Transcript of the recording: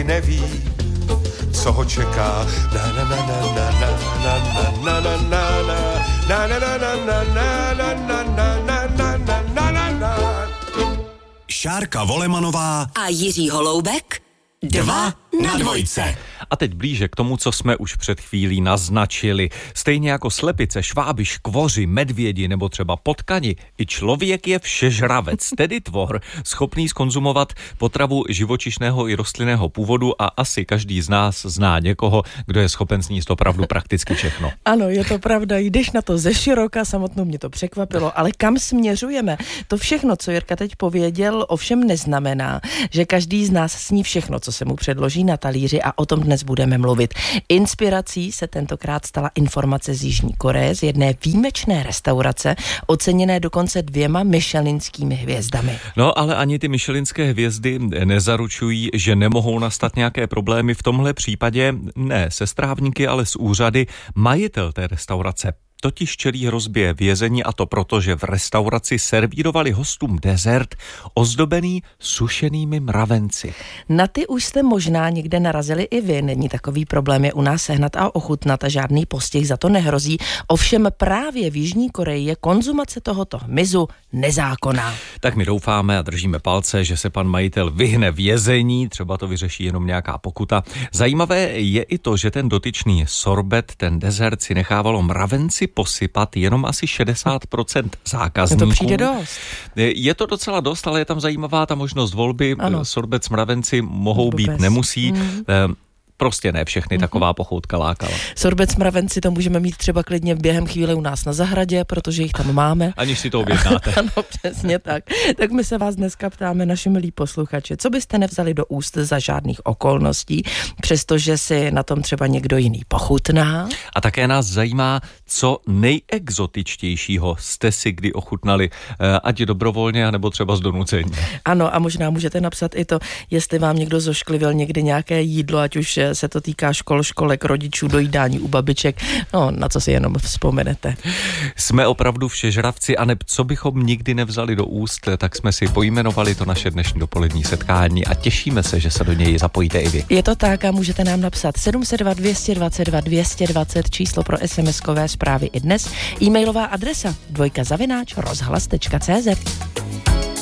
nikdy neví, co ho čeká. Šárka Volemanová a Jiří Holoubek 2 na dvojce. A teď blíže k tomu, co jsme už před chvílí naznačili. Stejně jako slepice, šváby, škvoři, medvědi nebo třeba potkani, i člověk je všežravec, tedy tvor, schopný zkonzumovat potravu živočišného i rostlinného původu a asi každý z nás zná někoho, kdo je schopen sníst opravdu prakticky všechno. Ano, je to pravda, jdeš na to ze široka, samotnou mě to překvapilo, ale kam směřujeme? To všechno, co Jirka teď pověděl, ovšem neznamená, že každý z nás sní všechno, co se mu předloží na talíři, a o tom dnes budeme mluvit. Inspirací se tentokrát stala informace z Jižní Koreje, z jedné výjimečné restaurace, oceněné dokonce 2 michelinskými hvězdami. No, ale ani ty michelinské hvězdy nezaručují, že nemohou nastat nějaké problémy. V tomhle případě ne se strávníky, ale s úřady. Majitel té restaurace totiž čelí hrozbě vězení, a to proto, že v restauraci servírovali hostům dezert ozdobený sušenými mravenci. Na ty už jste možná někde narazili i vy, není takový problém je u nás sehnat a ochutnat a žádný postih za to nehrozí. Ovšem právě v Jižní Koreji je konzumace tohoto hmyzu nezákonná. Tak my doufáme a držíme palce, že se pan majitel vyhne vězení, třeba to vyřeší jenom nějaká pokuta. Zajímavé je i to, že ten dotyčný sorbet, ten dezert si nechávalo mravenci posypat jenom asi 60% zákazníků. To přijde dost. Je to docela dost, ale je tam zajímavá ta možnost volby. Ano. Sorbet s mravenci mohou být, nemusí. Prostě ne všechny taková pochoutka lákala. Sorbet s mravenci to můžeme mít třeba klidně během chvíle u nás na zahradě, protože jich tam máme. Aniž si to objednáte. Ano, přesně tak. Tak my se vás dneska ptáme, naši milí posluchači, co byste nevzali do úst za žádných okolností, přestože si na tom třeba někdo jiný pochutná. A také nás zajímá, co nejexotičtějšího jste si kdy ochutnali, ať dobrovolně, anebo třeba z donucení. Ano, a možná můžete napsat i to, jestli vám někdo zošklivil někdy nějaké jídlo, ať už se to týká školek, rodičů, dojídání u babiček, no na co si jenom vzpomenete. Jsme opravdu všežravci, a co bychom nikdy nevzali do úst, tak jsme si pojmenovali to naše dnešní dopolední setkání a těšíme se, že se do něj zapojíte i vy. Je to tak a můžete nám napsat 702 222 220 číslo pro SMS-kové zprávy i dnes, e-mailová adresa dvojka@rozhlas.cz.